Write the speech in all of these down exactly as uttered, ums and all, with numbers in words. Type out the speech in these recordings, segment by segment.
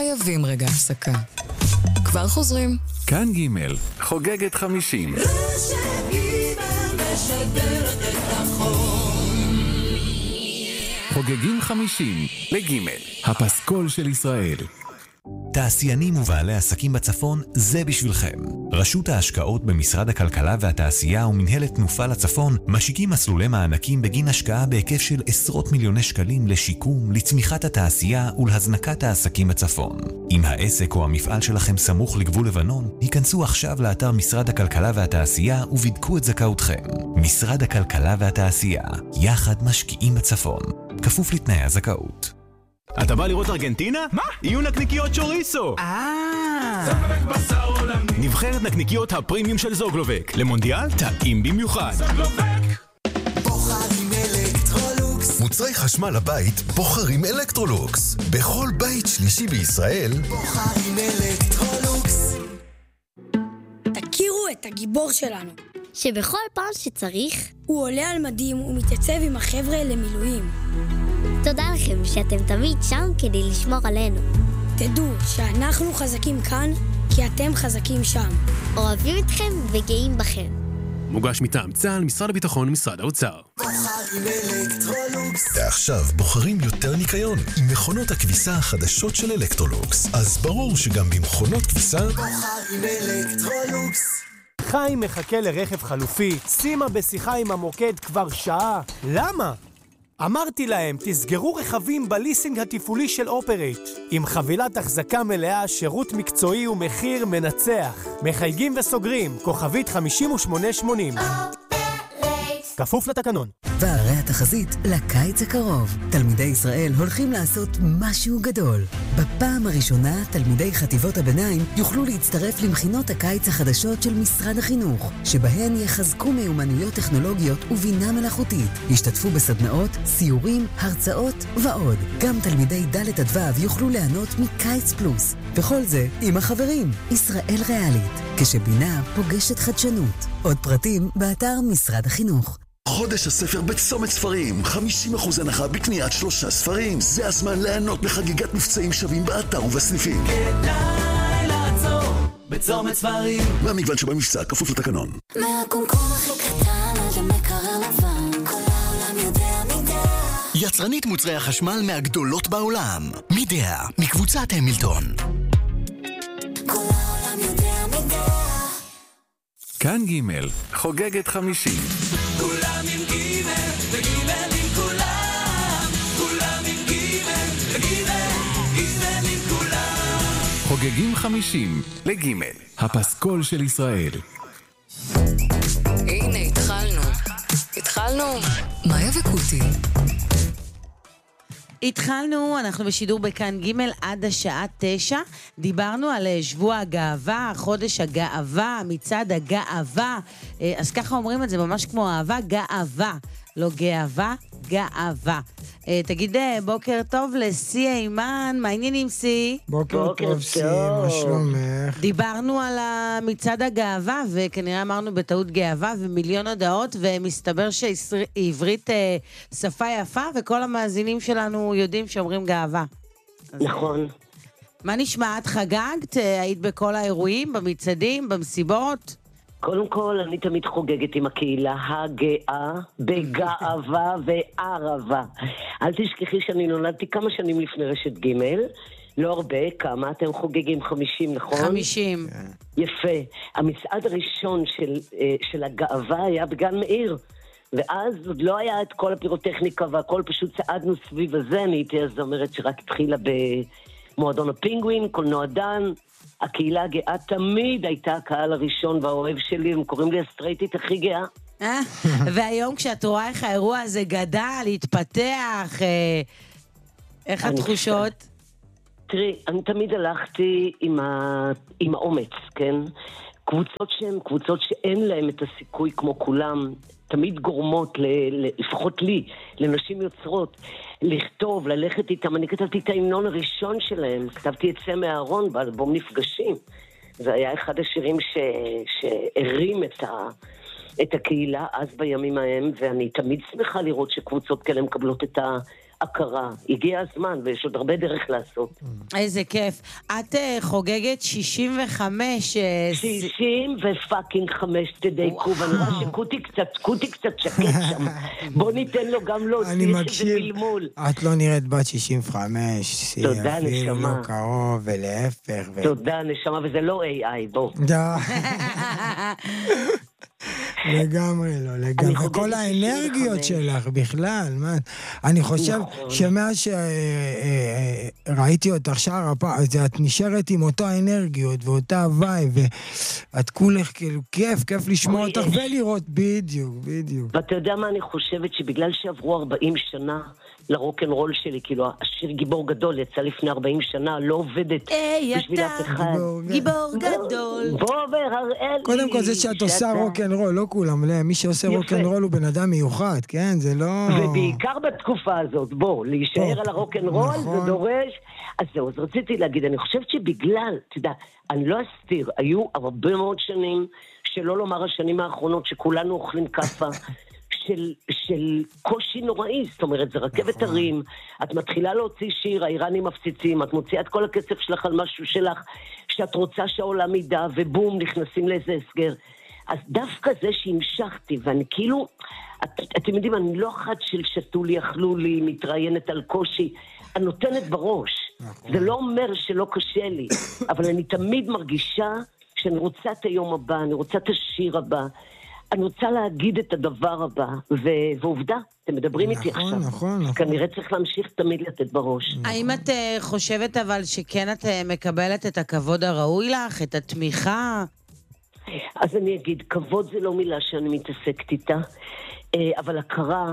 חייבים רגע הפסקה. כבר חוזרים. כאן ג' חוגגת חמישים. חוגגים חמישים לג' הפסקול של ישראל. תעשיינים ובעלי עסקים בצפון, זה בשבילכם. רשות ההשקעות במשרד הכלכלה והתעשייה ומנהלת תנופה לצפון משיקים מסלולי מענקים בגין השקעה בהיקף של עשרות מיליוני שקלים לשיקום, לצמיחת התעשייה ולהזנקת העסקים בצפון. אם העסק או המפעל שלכם סמוך לגבול לבנון, היכנסו עכשיו לאתר משרד הכלכלה והתעשייה ובדקו את זכאותכם. משרד הכלכלה והתעשייה, יחד משקיעים בצפון. כפוף לתנאי הזכאות. אתה בא לראות ארגנטינה? מה? יהיו נקניקיות צ'וריסו. אה. זוגלובק בשר עולמי. נבחרת נקניקיות הפרימיום של זוגלובק. למונדיאל טעים במיוחד. זוגלובק. בוחרים אלקטרולוקס. מוצרי חשמל לבית בוחרים אלקטרולוקס. בכל בית שלישי בישראל בוחרים אלקטרולוקס. תכירו את הגיבור שלנו, שבכל פעם שצריך הוא עולה על מדים ומתייצב עם החבר'ה למילואים. תודה לכם שאתם תמיד שם כדי לשמור עלינו. תדעו שאנחנו חזקים כאן כי אתם חזקים שם. אוהבים אתכם וגאים בכם. מוגש מטעם צה"ל, משרד הביטחון ומשרד האוצר. בוחרים אלקטרולוקס. ועכשיו בוחרים יותר ניקיון עם מכונות הכביסה החדשות של אלקטרולוקס. אז ברור שגם במכונות כביסה בוחרים אלקטרולוקס. חיים מחכה לרכב חלופי, שימה בשיחה עם המוקד כבר שעה. למה? אמרתי להם, תסגרו רכבים בליסינג התפעולי של אופרייט. עם חבילת החזקה מלאה, שירות מקצועי ומחיר מנצח. מחייגים וסוגרים, כוכבית חמישים ושמונה שמונים. כפוף לתקנון. והרי התחזית לקיץ הקרוב. תלמידי ישראל הולכים לעשות משהו גדול. בפעם הראשונה, תלמידי חטיבות הביניים יוכלו להצטרף למכינות הקיץ החדשות של משרד החינוך, שבהן יחזקו מיומנויות טכנולוגיות ובינה מלאכותית. ישתתפו בסדנאות, סיורים, הרצאות ועוד. גם תלמידי ד' עד ו' יוכלו ליהנות מקיץ פלוס. וכל זה עם החברים. ישראל ריאלית. כשבינה פוגשת חדשנות. עוד פרטים באתר משרד החינוך. חודש הספר בצומת ספרים, חמישים אחוז הנחה בקניית שלושה ספרים. זה הזמן ליהנות בחגיגת מבצעים שווים באתר ובסניפים. כדאי לעצור בצומת ספרים. והמגוון שבמבצע כפוף לתקנון. מהקומקום הכי קטן עד המקרר לבן, כל העולם יודע מידע. יצרנית מוצרי החשמל מהגדולות בעולם. מידע, מקבוצת המילטון. כל העולם יודע מידע. כאן ג' חוגגת חמישים. כולם עם גימל, וגימל עם כולם. כולם עם גימל, וגימל, גימל עם כולם. חוגגים חמישים לג' הפסקול של ישראל. הנה, התחלנו. התחלנו. מאיה וקוטי. התחלנו, אנחנו בשידור בכאן ג' עד השעה תשע. דיברנו על שבוע הגאווה, חודש הגאווה, מצד הגאווה. אז ככה אומרים את זה ממש כמו אהבה, גאווה. לא גאווה, גאווה. תגיד בוקר טוב לסי אימן, מה העניינים סי? בוקר טוב סי, מה שלומך? דיברנו על מצד הגאווה, וכנראה אמרנו בטעות גאווה ומיליון הודעות, ומסתבר שעברית שפה יפה, וכל המאזינים שלנו יודעים שאומרים גאווה. נכון. מה נשמע? את חגגת? היית בכל האירועים, במצעדים, במסיבות? קודם כל, אני תמיד חוגגת עם הקהילה הגאה, בגאווה וערבה. אל תשכחי שאני נולדתי כמה שנים לפני רשת ג', לא הרבה, כמה, אתם חוגגים חמישים, נכון? חמישים. יפה. המצעד הראשון של, של הגאווה היה בגן מאיר, ואז עוד לא היה את כל הפירוטכניקה והכל, פשוט צעדנו סביב הזה, אני הייתי אז אומרת שרק התחילה במועדון הפינגווין, קולנוע דן, הקהילה הגאה תמיד הייתה הקהל הראשון והאוהב שלי, הם קוראים לי הסטרייטית הכי גאה. והיום כשאת רואה איך האירוע הזה גדל, התפתח, איך התחושות? תראי, אני תמיד הלכתי עם, ה... עם האומץ, כן? קבוצות שהן קבוצות שאין להן את הסיכוי כמו כולם, תמיד גורמות, ל... לפחות לי, לנשים יוצרות, לכתוב, ללכת איתם. אני כתבתי את ההמנון הראשון שלהם, כתבתי את צא מהארון באלבום נפגשים. זה היה אחד השירים ש... שהרים את, ה... את הקהילה אז בימים ההם, ואני תמיד שמחה לראות שקבוצות כאלה מקבלות את הכרה. הגיע הזמן, ויש עוד הרבה דרך לעשות. איזה כיף. את uh, חוגגת שישים וחמש... שישים ופאקינג חמש, תדייקו, ואני רואה שקוטי קצת, קוטי קצת שקט שם. בוא ניתן לו גם להוציא שזה מלמול. את לא נראית בת שישים וחמש. תודה, נשמה. אפילו לא קרוב, ולהפך. תודה, נשמה, וזה לא איי איי, בוא. לגמרי לא, לגמרי. וכל האנרגיות שלך בכלל, מה? אני חושב שמאז שראיתי אותך שער הפעם, את נשארת עם אותו האנרגיות ואותה הוואי, ואת כולך כאילו כיף, כיף לשמוע אותך ולראות, בדיוק, בדיוק. ואתה יודע מה אני חושבת? שבגלל שעברו ארבעים שנה לרוק'נ'רול שלי, כאילו השיר גיבור גדול יצא לפני ארבעים שנה, לא עובדת בשביל אף אחד. גיבור גדול. בוא והראה לי. קודם כל זה שאת עושה רוק'נ'רול, לא כולם, מי שעושה רוק'נ'רול הוא בן אדם מיוחד, כן? זה לא... ובעיקר בתקופה הזאת, בוא, להישאר על הרוק'נ'רול זה דורש. אז זהו, אז רציתי להגיד, אני חושבת שבגלל, אתה יודע, אני לא אסתיר, היו הרבה מאוד שנים, שלא לומר השנים האחרונות, שכולנו אוכלים קפה, של, של קושי נוראי, זאת אומרת, זה רכבת הרים, את מתחילה להוציא שיר, האיראנים מפציצים, את מוציאה את כל הכסף שלך על משהו שלך, שאת רוצה שהעולם ידע, ובום, נכנסים לאיזה הסגר. אז דווקא זה שהמשכתי, ואני כאילו, את, אתם יודעים, אני לא אחת של שתו לי, אכלו לי, מתראיינת על קושי, אני נותנת בראש. זה לא אומר שלא קשה לי, אבל אני תמיד מרגישה שאני רוצה את היום הבא, אני רוצה את השיר הבא, אני רוצה להגיד את הדבר הבא, ו- ועובדה, אתם מדברים איתי עכשיו. נכון, נכון, נכון. כנראה צריך להמשיך תמיד לתת בראש. האם את חושבת אבל שכן את מקבלת את הכבוד הראוי לך, את התמיכה? אז אני אגיד, כבוד זה לא מילה שאני מתעסקת איתה, אבל הכרה,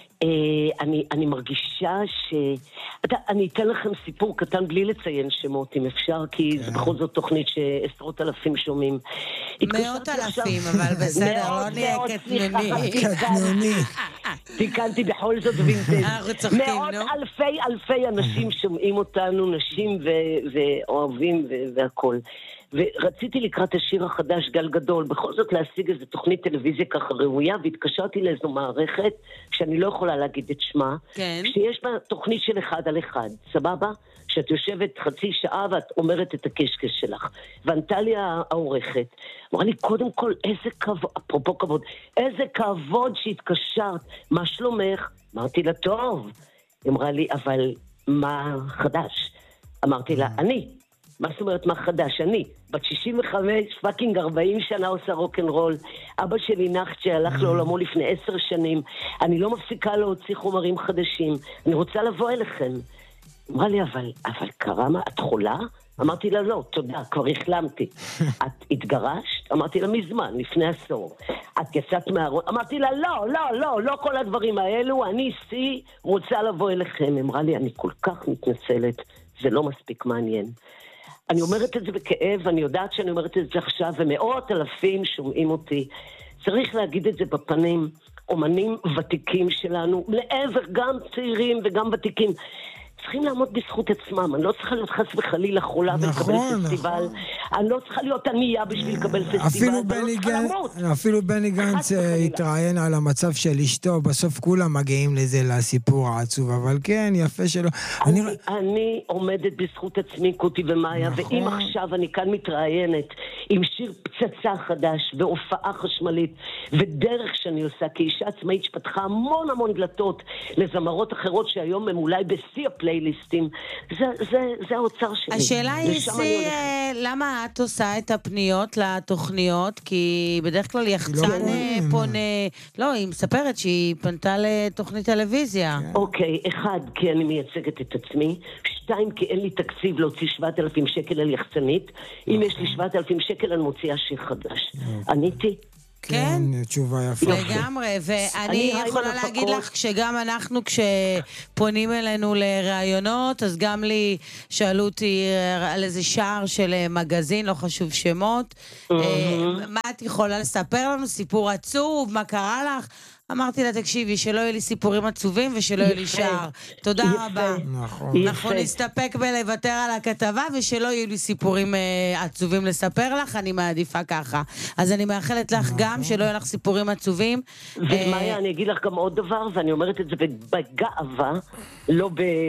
אני, אני מרגישה ש... אתה, אני אתן לכם סיפור קטן בלי לציין שמות, אם אפשר, כי זה בכל זאת תוכנית שעשרות אלפים שומעים. מאות אלפים, אבל בסדר, לא נהיה קטנוני. קטנוני. תיקנתי בכל זאת וינטג'. מאות אלפי אלפי אנשים שומעים אותנו, נשים ואוהבים והכל. ורציתי לקראת השיר החדש גל גדול, בכל זאת להשיג איזו תוכנית טלוויזיה ככה ראויה, והתקשרתי לאיזו מערכת, שאני לא יכולה להגיד את שמה, כן. שיש בה תוכנית של אחד על אחד, סבבה? שאת יושבת חצי שעה ואת אומרת את הקשקש שלך. וענתה לי העורכת, אמרה לי, קודם כל, איזה כבוד, אפרופו כבוד, איזה כבוד שהתקשרת, מה שלומך? אמרתי לה, טוב. היא אמרה לי, אבל מה חדש? אמרתי לה, אני. מה זאת אומרת מה חדש? אני, בת שישים וחמש, פאקינג ארבעים שנה עושה רוק'נ'רול. אבא שלי נחת שהלך לעולמו לפני עשר שנים. אני לא מפסיקה להוציא חומרים חדשים. אני רוצה לבוא אליכם. אמרה לי, אבל, אבל קרה מה? את חולה? אמרתי לה, לא, תודה, כבר החלמתי. את התגרשת? אמרתי לה, מזמן, לפני עשור. את יצאת מהארון? אמרתי לה, לא, לא, לא, לא כל הדברים האלו, אני סי, רוצה לבוא אליכם. אמרה לי, אני כל כך מתנצלת, זה לא מספיק מעניין. אני אומרת את זה בכאב, אני יודעת שאני אומרת את זה עכשיו, ומאות אלפים שומעים אותי. צריך להגיד את זה בפנים, אומנים ותיקים שלנו, לעבר גם צעירים וגם ותיקים. צריכים לעמוד בזכות עצמם, אני לא צריכה להיות חס וחלילה חולה ולקבל פסטיבל, אני לא צריכה להיות ענייה בשביל לקבל פסטיבל, אפילו בני גנץ התראיין על המצב של אשתו, בסוף כולם מגיעים לזה, לסיפור העצוב, אבל כן, יפה שלא. אני עומדת בזכות עצמי, קוטי ומאיה, ואם עכשיו אני כאן מתראיינת עם שיר פצצה חדש, והופעה חשמלית, ודרך שאני עושה כאישה עצמאית שפתחה המון המון דלתות לזמרות אחרות שהיום הם אולי בשיא הפלייליסטים, זה, זה, זה האוצר שלי. השאלה היא, סי, למה את עושה את הפניות לתוכניות? כי בדרך כלל יחצן פונה, לא, היא מספרת שהיא פנתה לתוכנית טלוויזיה. אוקיי, אחד, כי אני מייצגת את עצמי, שתיים, כי אין לי תקציב להוציא שבעת אלפים שקל על יחצנית, אם יש לי שבעת אלפים שקל אני מוציאה שיר חדש. עניתי? כן, תשובה יפה. לגמרי, ואני יכולה להגיד לך שגם אנחנו כשפונים אלינו לראיונות, אז גם לי שאלו אותי על איזה שער של מגזין, לא חשוב שמות, מה את יכולה לספר לנו? סיפור עצוב, מה קרה לך? אמרתי לה, תקשיבי, שלא יהיו לי סיפורים עצובים ושלא יהיו לי שער. תודה רבה. נכון. אנחנו נסתפק בלוותר על הכתבה ושלא יהיו לי סיפורים אה, עצובים לספר לך, אני מעדיפה ככה. אז אני מאחלת לך גם שלא יהיו לך סיפורים עצובים. ומאיה, אני אגיד לך גם עוד דבר, ואני אומרת את זה בגאווה, לא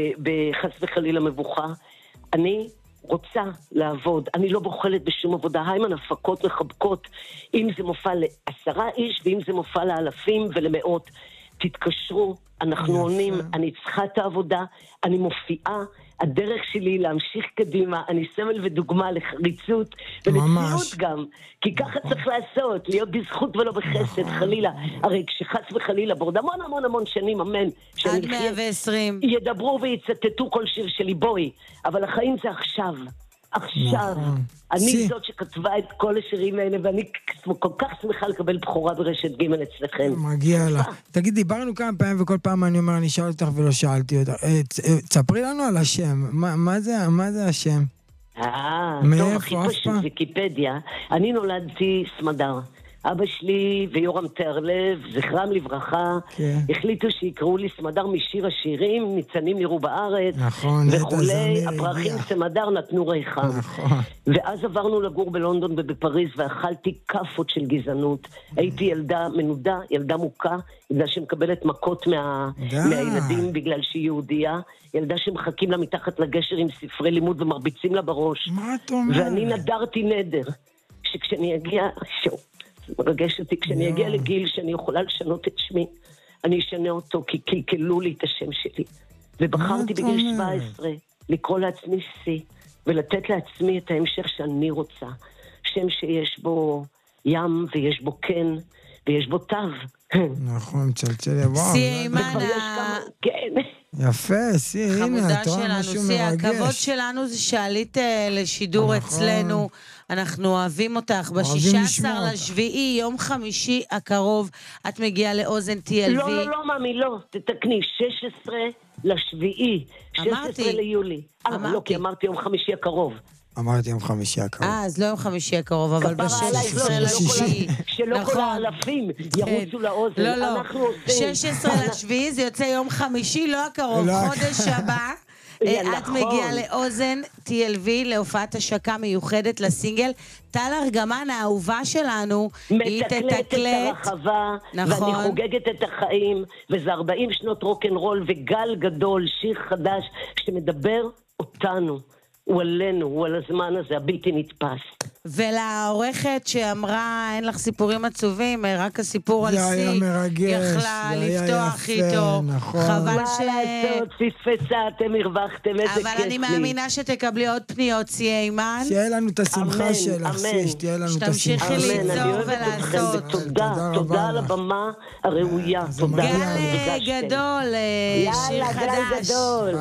בחס וחלילה מבוכה. אני רוצה לעבוד, אני לא בוחלת בשום עבודה, היימן הפקות מחבקות, אם זה מופע לעשרה איש, ואם זה מופע לאלפים ולמאות, תתקשרו, אנחנו עונים, אני צריכה את העבודה, אני מופיעה, הדרך שלי להמשיך קדימה, אני סמל ודוגמה לחריצות ולציאות גם, כי ככה צריך לעשות, להיות בזכות ולא בחסד, חלילה, הרי כשחס וחלילה, בעוד המון המון המון שנים, אמן, עד מאה ועשרים. ידברו ויצטטו כל שיר שלי, בואי, אבל החיים זה עכשיו, עכשיו. אני זאת שכתבה את כל השירים האלה, ואני כל כך שמחה לקבל בחורה ברשת ג' אצלכם. מגיע לה. תגיד, דיברנו כמה פעמים, וכל פעם אני אומר, אני שאל אותך ולא שאלתי אותך. תספרי לנו על השם. מה זה השם? אה, טוב, הכי פשוט, ויקיפדיה. אני נולדתי סמדר. אבא שלי ויורם תרלב, זכרם לברכה, כן. החליטו שיקראו לי סמדר משיר השירים, ניצנים נראו בארץ, נכון, וכולי, הפרחים סמדר נתנו ריחה. נכון. ואז עברנו לגור בלונדון ובפריז, ואכלתי כפות של גזענות. הייתי ילדה מנודה, ילדה מוכה, ילדה שמקבלת מכות מה... מהילדים בגלל שהיא יהודייה, ילדה שמחכים לה מתחת לגשר עם ספרי לימוד ומרביצים לה בראש. מה את אומרת? ואני נדרתי נדר, שכשאני אגיע... שו. מרגש אותי, כשאני אגיע לגיל שאני יכולה לשנות את שמי, אני אשנה אותו, כי קלקלו לי את השם שלי. ובחרתי בגיל שבע עשרה לקרוא לעצמי סי, ולתת לעצמי את ההמשך שאני רוצה. שם שיש בו ים, ויש בו כן, ויש בו תו. נכון, צלצל, וואו. סי אימנה. כן. יפה, סי, הנה, את רואה משהו מרגש. הכבוד שלנו זה שעלית לשידור אצלנו. אנחנו אוהבים אותך. ב-שישה עשר לשביעי, יום חמישי הקרוב, את מגיעה לאוזן טי אל וי. לא, לא, לא, ממי, לא. תתקני, שש עשרה לשביעי. שש עשרה ליולי. אמרתי. לא, כי אמרתי יום חמישי הקרוב. אמרתי יום חמישי הקרוב. אה, אז לא יום חמישי הקרוב, אבל ב-שש עשרה לשביעי. שלא כל האלפים ירוצו לאוזן. לא, לא. שש עשרה לשביעי זה יוצא יום חמישי, לא הקרוב. חודש הבא. את מגיעה לאוזן טי אל וי להופעת השקה מיוחדת לסינגל. טל ארגמן האהובה שלנו, היא תתקלט מתקלט את הרחבה, ואני חוגגת את החיים, וזה ארבעים שנות רוק'נ'רול וגל גדול, שיר חדש שמדבר אותנו, הוא עלינו, הוא על הזמן הזה, הבלתי נתפס. ולעורכת שאמרה, אין לך סיפורים עצובים, רק הסיפור על סי, יכלה לפתוח איתו. חבל ש... מה לעשות, פספסה, אתם הרווחתם, איזה כיף לי. אבל אני מאמינה שתקבלי עוד פניות, סי אימן. שיהיה לנו את השמחה שלך, סי, שתהיה לנו את השמחה. שתמשיכי ליצור ולעשות. תודה, תודה על הבמה הראויה. גל גדול, שיר חדש.